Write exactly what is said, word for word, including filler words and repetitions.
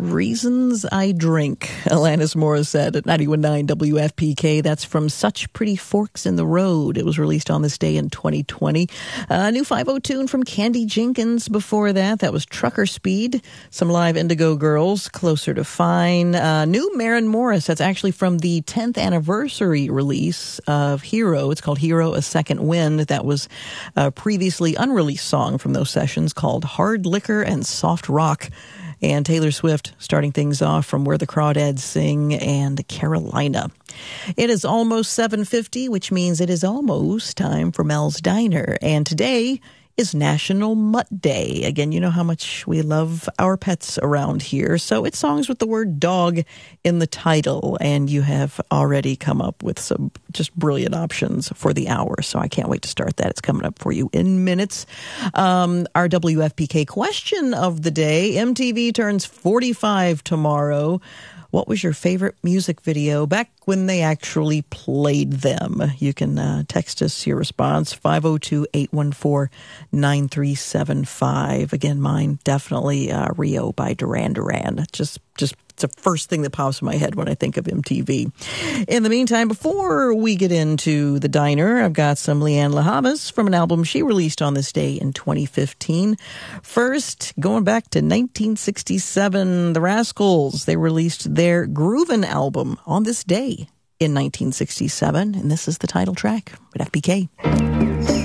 Reasons I Drink, Alanis Morissette at ninety-one point nine W F P K. That's from Such Pretty Forks in the Road. It was released on this day in twenty twenty. A uh, new five oh tune from Candy Jenkins before that. That was Trucker Speed. Some live Indigo Girls, Closer to Fine. Uh, new Maren Morris. That's actually from the tenth anniversary release of Hero. It's called Hero, A Second Wind. That was a previously unreleased song from those sessions called Hard Liquor and Soft Rock. And Taylor Swift starting things off from Where the Crawdads Sing and Carolina. It is almost seven fifty, which means it is almost time for Mel's Diner. And today is National Mutt Day. Again, you know how much we love our pets around here. So it's songs with the word dog in the title. And you have already come up with some just brilliant options for the hour. So I can't wait to start that. It's coming up for you in minutes. Um, our W F P K question of the day. M T V turns forty-five tomorrow. What was your favorite music video back when they actually played them? You can uh, text us your response, five oh two, eight one four, nine three seven five. Again, mine definitely uh, Rio by Duran Duran. Just, just it's the first thing that pops in my head when I think of M T V. In the meantime, before we get into the diner, I've got some Leanne LaHamas from an album she released on this day in twenty fifteen. First, going back to nineteen sixty-seven, the Rascals, they released their Groovin' album on this day in nineteen sixty-seven, and this is the title track at F P K.